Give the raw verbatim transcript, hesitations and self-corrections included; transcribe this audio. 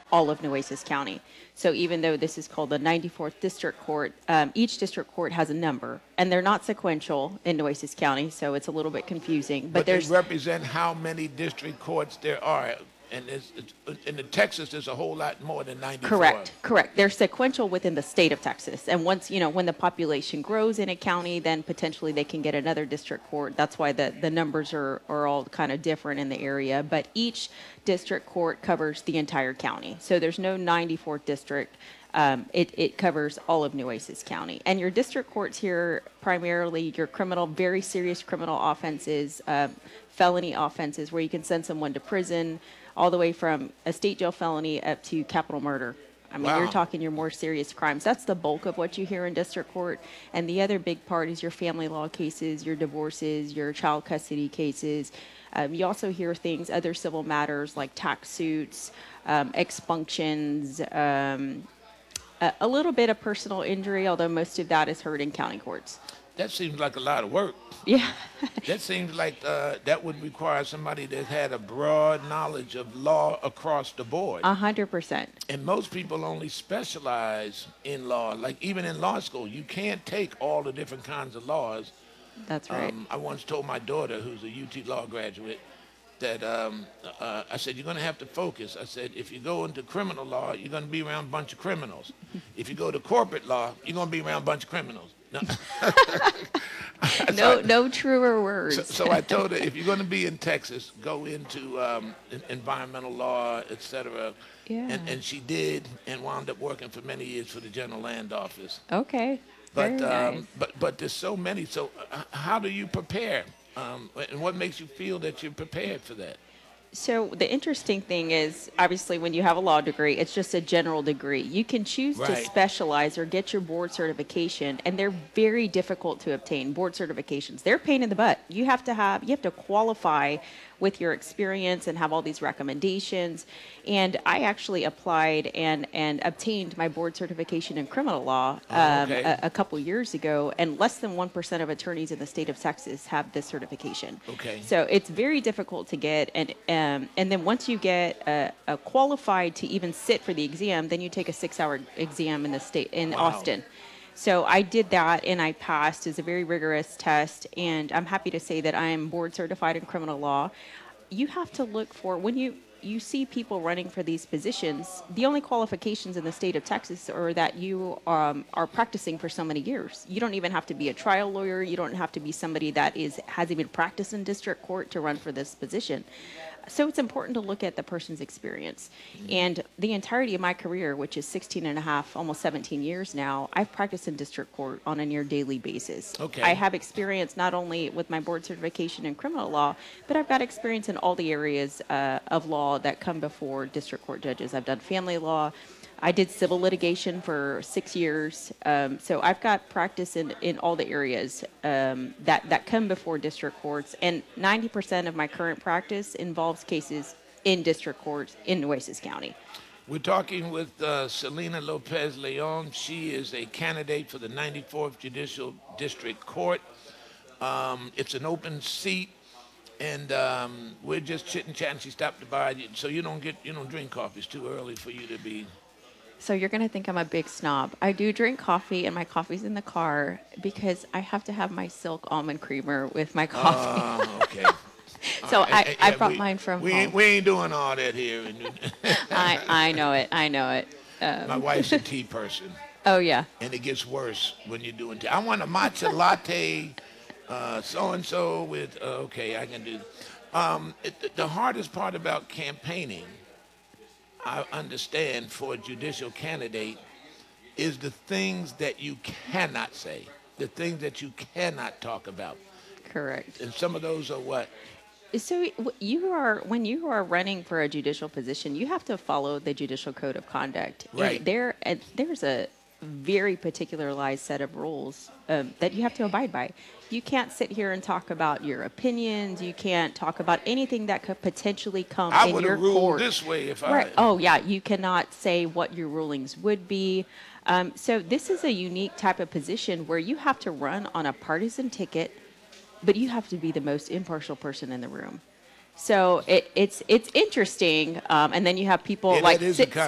all of Nueces County. So even though this is called the ninety-fourth District Court, um, each district court has a number, and they're not sequential in Nueces County, so it's a little bit confusing. But But they there's represent how many district courts there are. And it's, it's, in the Texas, there's a whole lot more than ninety-four. correct, correct. They're sequential within the state of Texas, and once you know when the population grows in a county, then potentially they can get another district court. That's why the the numbers are are all kind of different in the area. But each district court covers the entire county, so there's no ninety-fourth district. Um, it, it covers all of Nueces County. And your district courts here, primarily your criminal, very serious criminal offenses, uh, felony offenses, where you can send someone to prison, all the way from a state jail felony up to capital murder. I mean, Wow. you're talking your more serious crimes. That's the bulk of what you hear in district court. And the other big part is your family law cases, your divorces, your child custody cases. Um, you also hear things, other civil matters like tax suits, um, expunctions, um, a, a little bit of personal injury, although most of that is heard in county courts. That seems like a lot of work. Yeah. That seems like uh, that would require somebody that had a broad knowledge of law across the board. A hundred percent. And most people only specialize in law. Like even in law school, you can't take all the different kinds of laws. That's right. Um, I once told my daughter, who's a U T law graduate, that um, uh, I said, you're going to have to focus. I said, if you go into criminal law, you're going to be around a bunch of criminals. If you go to corporate law, you're going to be around a bunch of criminals. No, no, no truer words. So, so I told her, if you're going to be in Texas, go into um, en- environmental law, et cetera. Yeah. And, and she did, and wound up working for many years for the General Land Office. Okay. But Very um, nice. but but there's so many. So uh, how do you prepare? Um, and what makes you feel that you're prepared for that? So the interesting thing is, obviously, when you have a law degree, it's just a general degree. You can choose to Right. specialize or get your board certification, and they're very difficult to obtain. Board certifications, they're a pain in the butt. You have to have, you have to qualify with your experience and have all these recommendations. And I actually applied and and obtained my board certification in criminal law Oh, um, okay. a, a couple years ago, and less than one percent of attorneys in the state of Texas have this certification. Okay. So it's very difficult to get, and um, and then once you get uh, uh, qualified to even sit for the exam, then you take a six-hour exam in the state in Wow. Austin. So I did that, and I passed. It's a very rigorous test, and I'm happy to say that I am board certified in criminal law. You have to look for, when you you see people running for these positions, the only qualifications in the state of Texas are that you um, are practicing for so many years. You don't even have to be a trial lawyer. You don't have to be somebody that is has even practiced in district court to run for this position. So it's important to look at the person's experience. And the entirety of my career, which is sixteen and a half, almost seventeen years now, I've practiced in district court on a near daily basis. Okay. I have experience not only with my board certification in criminal law, but I've got experience in all the areas uh, of law that come before district court judges. I've done family law. I did civil litigation for six years. Um, so I've got practice in, in all the areas um, that, that come before district courts. And ninety percent of my current practice involves cases in district courts in Nueces County. We're talking with uh, Selena Lopez Leon. She is a candidate for the ninety-fourth Judicial District Court. Um, it's an open seat, and um, we're just chitting chatting. She stopped by, so you don't get you don't drink coffee. It's too early for you to be. So you're going to think I'm a big snob. I do drink coffee, and my coffee's in the car because I have to have my Silk almond creamer with my coffee. Oh, okay. So Uh, I, uh, I yeah, brought we- mine from we home. Ain't, we ain't doing all that here. I, I know it. I know it. Um, My wife's a tea person, oh, yeah. and it gets worse when you're doing tea. I want a matcha latte, uh, so-and-so with, uh, okay, I can do. Um, it, the hardest part about campaigning, I understand, for a judicial candidate is the things that you cannot say, the things that you cannot talk about. Correct. And some of those are what? So w- you are when you are running for a judicial position, you have to follow the judicial code of conduct. And Right. there, and there's a very particularized set of rules um, that you have to abide by. You can't sit here and talk about your opinions. You can't talk about anything that could potentially come I in would your have ruled court. this way if Right. I. Oh, yeah. You cannot say what your rulings would be. Um, so this is a unique type of position where you have to run on a partisan ticket, but you have to be the most impartial person in the room. So it, it's it's interesting, um, and then you have people Yeah, like that is sit, a